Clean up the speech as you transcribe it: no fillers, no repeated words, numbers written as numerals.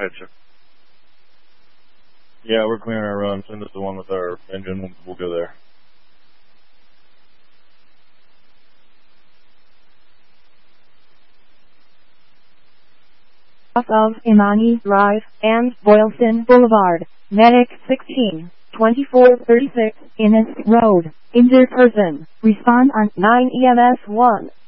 ahead, sir. Yeah, we're clearing our run. Send us the one with our engine. We'll go there. Off of Imani Drive and Boylston Boulevard. Medic 16, 2436, Innis Road. Injured person. Respond on 9 EMS 1.